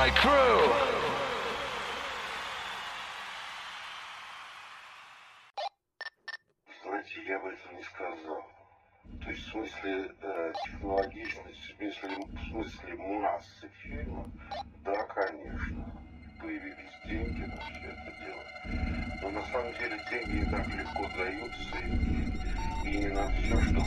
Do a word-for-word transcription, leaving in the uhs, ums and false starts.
my crew. Знаете, я бы этого не сказал. То есть в смысле э, технологичности, в смысле, в смысле массы фильмов, да, конечно, появились деньги на все это дело. Но на самом деле деньги не так легко даются, и, и не на все, что